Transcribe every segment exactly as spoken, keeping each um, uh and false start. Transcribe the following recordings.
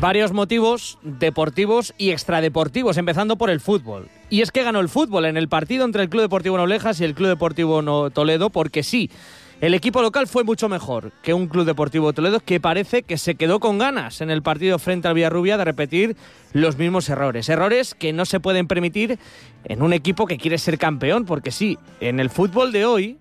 varios motivos deportivos y extradeportivos, empezando por el fútbol. Y es que ganó el fútbol en el partido entre el Club Deportivo Noblejas y el Club Deportivo no Toledo, porque sí, el equipo local fue mucho mejor que un Club Deportivo Toledo que parece que se quedó con ganas en el partido frente al Villarrubia de repetir los mismos errores. Errores que no se pueden permitir en un equipo que quiere ser campeón, porque sí, en el fútbol de hoy,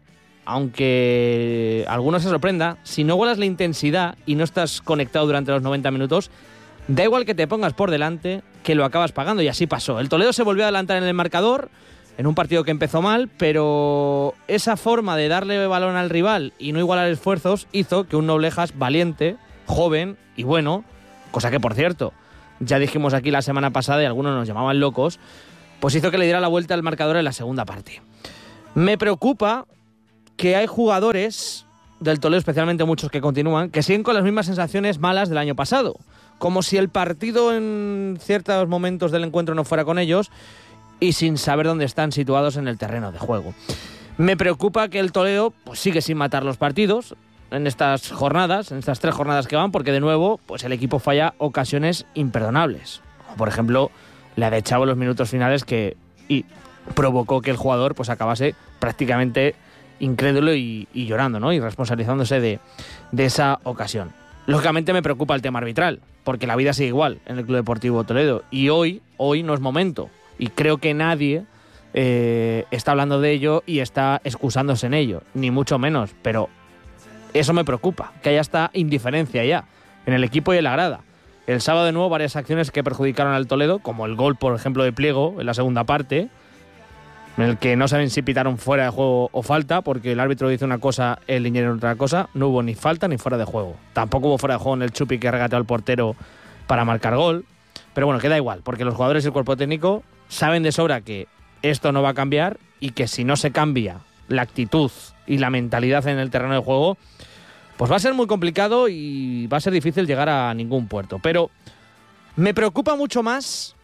aunque a algunos se sorprenda, si no igualas la intensidad y no estás conectado durante los noventa minutos, da igual que te pongas por delante, que lo acabas pagando, y así pasó. El Toledo se volvió a adelantar en el marcador, en un partido que empezó mal, pero esa forma de darle balón al rival y no igualar esfuerzos hizo que un Noblejas valiente, joven y bueno, cosa que por cierto, ya dijimos aquí la semana pasada y algunos nos llamaban locos, pues hizo que le diera la vuelta al marcador en la segunda parte. Me preocupa que hay jugadores del Toledo, especialmente muchos que continúan, que siguen con las mismas sensaciones malas del año pasado, como si el partido en ciertos momentos del encuentro no fuera con ellos y sin saber dónde están situados en el terreno de juego. Me preocupa que el Toledo pues, sigue sin matar los partidos en estas jornadas, en estas tres jornadas que van, porque de nuevo pues, el equipo falla ocasiones imperdonables, como por ejemplo la de Chavo en los minutos finales, que y provocó que el jugador pues, acabase prácticamente incrédulo y, y llorando, ¿no? Y responsabilizándose de, de esa ocasión. Lógicamente me preocupa el tema arbitral, porque la vida sigue igual en el Club Deportivo Toledo, y hoy, hoy no es momento, y creo que nadie eh, está hablando de ello y está excusándose en ello, ni mucho menos, pero eso me preocupa, que haya esta indiferencia ya en el equipo y en la grada. El sábado de nuevo varias acciones que perjudicaron al Toledo, como el gol, por ejemplo, de Pliego en la segunda parte, en el que no saben si pitaron fuera de juego o falta, porque el árbitro dice una cosa, el liniero otra cosa. No hubo ni falta ni fuera de juego. Tampoco hubo fuera de juego en el Chupi que regateó al portero para marcar gol. Pero bueno, queda igual, porque los jugadores y el cuerpo técnico saben de sobra que esto no va a cambiar y que si no se cambia la actitud y la mentalidad en el terreno de juego, pues va a ser muy complicado y va a ser difícil llegar a ningún puerto. Pero me preocupa mucho más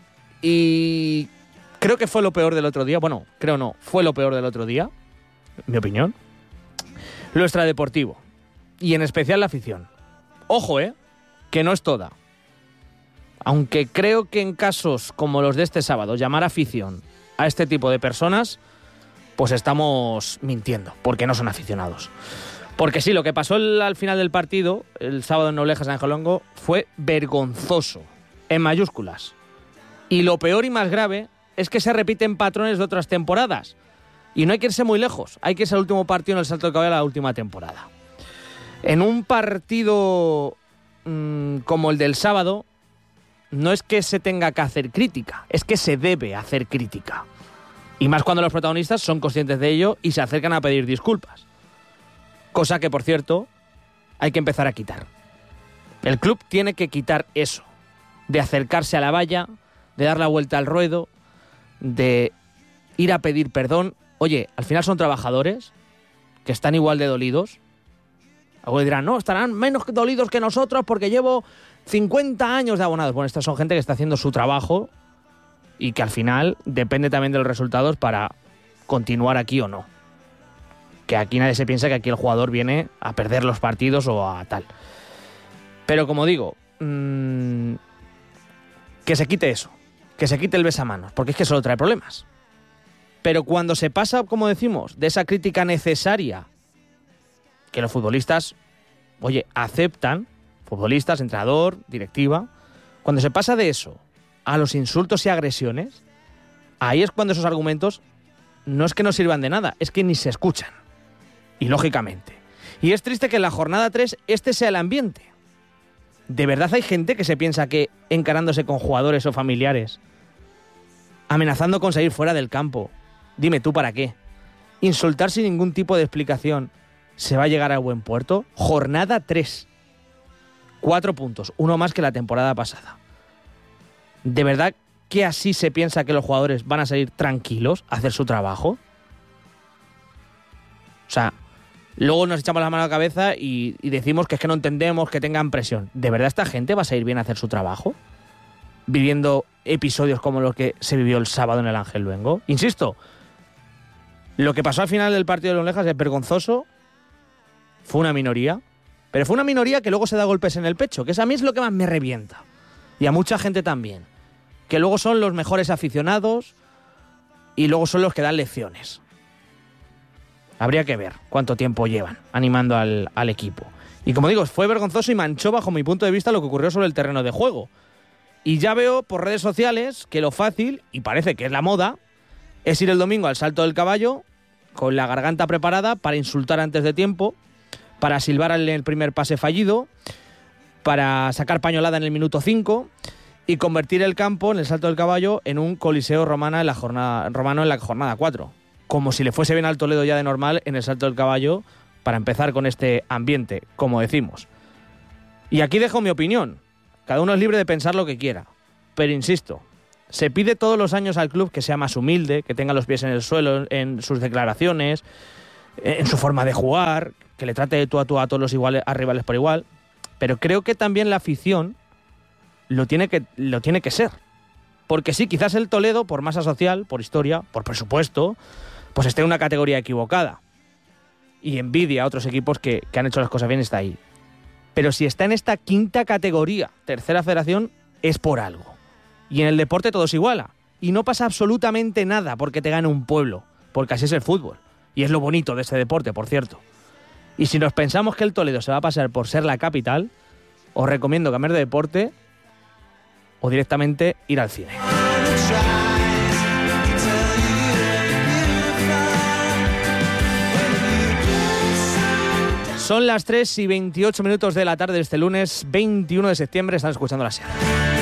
y creo que fue lo peor del otro día. Bueno, creo no, fue lo peor del otro día, en mi opinión, lo extradeportivo. Y en especial la afición. Ojo, ¿eh? Que no es toda. Aunque creo que en casos como los de este sábado, llamar afición a este tipo de personas, pues estamos mintiendo, porque no son aficionados. Porque sí, lo que pasó el, al final del partido, el sábado en Noblejas Angelongo, fue vergonzoso, en mayúsculas. Y lo peor y más grave es que se repiten patrones de otras temporadas. Y no hay que irse muy lejos, hay que irse al último partido en el Salto de Caballo de la última temporada. En un partido mmm, como el del sábado, no es que se tenga que hacer crítica, es que se debe hacer crítica. Y más cuando los protagonistas son conscientes de ello y se acercan a pedir disculpas. Cosa que, por cierto, hay que empezar a quitar. El club tiene que quitar eso, de acercarse a la valla, de dar la vuelta al ruedo, de ir a pedir perdón. Oye, al final son trabajadores que están igual de dolidos. Algunos dirán, no, estarán menos dolidos que nosotros porque llevo cincuenta años de abonados. Bueno, estas son gente que está haciendo su trabajo y que al final depende también de los resultados para continuar aquí o no. Que aquí nadie se piensa que aquí el jugador viene a perder los partidos o a tal. Pero como digo, mmm, que se quite eso. Que se quite el besamanos, porque es que solo trae problemas. Pero cuando se pasa, como decimos, de esa crítica necesaria que los futbolistas, oye, aceptan, futbolistas, entrenador, directiva, cuando se pasa de eso a los insultos y agresiones, ahí es cuando esos argumentos no es que no sirvan de nada, es que ni se escuchan. Y lógicamente. Y es triste que en la jornada tres este sea el ambiente. ¿De verdad hay gente que se piensa que encarándose con jugadores o familiares, amenazando con salir fuera del campo, dime tú para qué, insultar sin ningún tipo de explicación, se va a llegar a buen puerto? Jornada tres. Cuatro puntos, uno más que la temporada pasada. ¿De verdad que así se piensa que los jugadores van a salir tranquilos a hacer su trabajo? O sea, luego nos echamos la mano a la cabeza y, y decimos que es que no entendemos que tengan presión. ¿De verdad esta gente va a salir bien a hacer su trabajo? Viviendo episodios como los que se vivió el sábado en el Ángel Luengo. Insisto, lo que pasó al final del partido de Noblejas es vergonzoso. Fue una minoría. Pero fue una minoría que luego se da golpes en el pecho, que eso a mí es lo que más me revienta. y a mucha gente también, que luego son los mejores aficionados y luego son los que dan lecciones. Habría que ver cuánto tiempo llevan animando al, al equipo. Y como digo, fue vergonzoso y manchó bajo mi punto de vista lo que ocurrió sobre el terreno de juego. Y ya veo por redes sociales que lo fácil, y parece que es la moda, es ir el domingo al Salto del Caballo con la garganta preparada para insultar antes de tiempo, para silbar en el primer pase fallido, para sacar pañolada en el minuto cinco y convertir el campo en el Salto del Caballo en un coliseo romana en la jornada, romano en la jornada cuatro. Como si le fuese bien al Toledo ya de normal en el Salto del Caballo para empezar con este ambiente, como decimos. Y aquí dejo mi opinión. Cada uno es libre de pensar lo que quiera. Pero insisto, se pide todos los años al club que sea más humilde, que tenga los pies en el suelo en sus declaraciones, en su forma de jugar, que le trate de tú a tú a todos los iguales, a rivales por igual. Pero creo que también la afición lo tiene que, lo tiene que ser. Porque sí, quizás el Toledo, por masa social, por historia, por presupuesto, pues esté en una categoría equivocada. Y envidia a otros equipos que, que han hecho las cosas bien, está ahí. Pero si está en esta quinta categoría, tercera federación, es por algo. Y en el deporte todo se iguala. Y no pasa absolutamente nada porque te gane un pueblo. Porque así es el fútbol. Y es lo bonito de este deporte, por cierto. Y si nos pensamos que el Toledo se va a pasar por ser la capital, os recomiendo cambiar de deporte o directamente ir al cine. Son las tres y veintiocho minutos de la tarde de este lunes veintiuno de septiembre. Están escuchando la SER.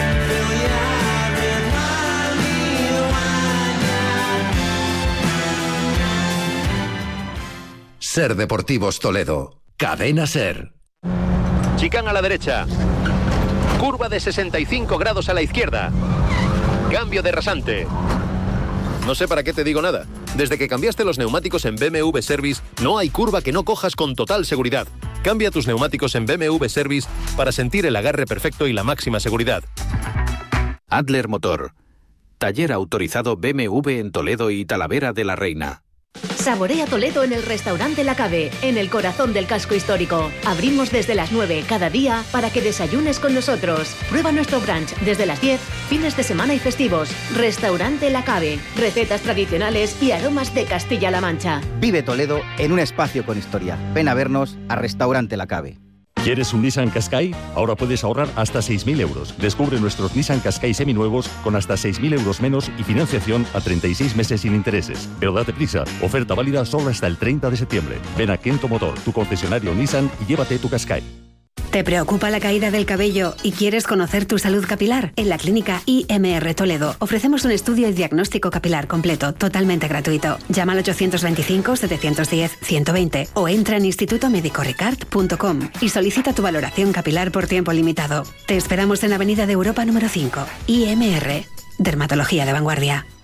SER Deportivos Toledo. Cadena SER. Chicán a la derecha. Curva de sesenta y cinco grados a la izquierda. Cambio de rasante. No sé para qué te digo nada. Desde que cambiaste los neumáticos en B M W Service, no hay curva que no cojas con total seguridad. Cambia tus neumáticos en B M W Service para sentir el agarre perfecto y la máxima seguridad. Adler Motor. Taller autorizado B M W en Toledo y Talavera de la Reina. Saborea Toledo en el restaurante La Cave, en el corazón del casco histórico. Abrimos desde las nueve cada día para que desayunes con nosotros. Prueba nuestro brunch desde las diez, fines de semana y festivos. Restaurante La Cave, recetas tradicionales y aromas de Castilla-La Mancha. Vive Toledo en un espacio con historia. Ven a vernos a Restaurante La Cave. ¿Quieres un Nissan Qashqai? Ahora puedes ahorrar hasta seis mil euros. Descubre nuestros Nissan Qashqai seminuevos con hasta seis mil euros menos y financiación a treinta y seis meses sin intereses. Pero date prisa, oferta válida solo hasta el treinta de septiembre. Ven a Kento Motor, tu concesionario Nissan, y llévate tu Qashqai. ¿Te preocupa la caída del cabello y quieres conocer tu salud capilar? En la clínica I M R Toledo ofrecemos un estudio y diagnóstico capilar completo, totalmente gratuito. Llama al ochocientos veinticinco, setecientos diez, ciento veinte o entra en instituto médico ricard punto com y solicita tu valoración capilar por tiempo limitado. Te esperamos en Avenida de Europa número cinco. I M R, Dermatología de vanguardia.